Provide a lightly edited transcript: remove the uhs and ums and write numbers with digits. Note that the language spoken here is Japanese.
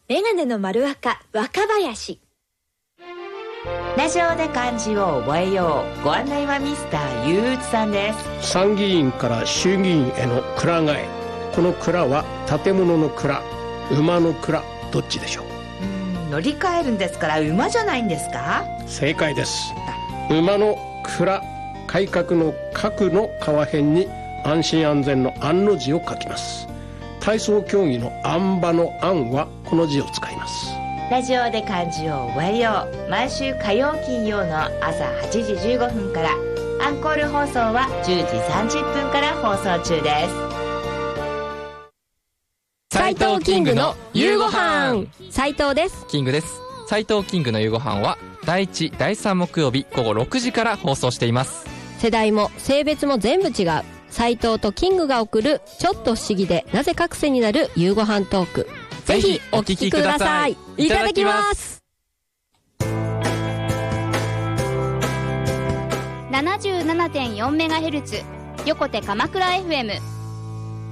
メガネの丸赤若林。 ラジオで漢字を覚えよう。ご案内はミスターゆううちさんです。 参議院から衆議院への蔵替え。この蔵は建物の蔵、馬の蔵、どっちでしょう？ 乗り換えるんですから馬じゃないんですか？ 正解です。馬の蔵、改革の革の川辺に安心安全の安の字を書きます。体操競技のあん馬のあんはこの字を使います。 ラジオで漢字を覚えよう。毎週火曜金曜の朝8時15分から、アンコール放送は10時30分から放送中です。 斉藤キングの夕ごはん。 斉藤です。 キングです。斉藤キングの夕ごはんは第1、第3木曜日午後6時から放送しています。 世代も性別も全部違う斉藤とキングが送るちょっと不思議でなぜか癖になる夕ごはんトーク。ぜひお聞きください。いただきます。 77.4MHz 横手鎌倉 FM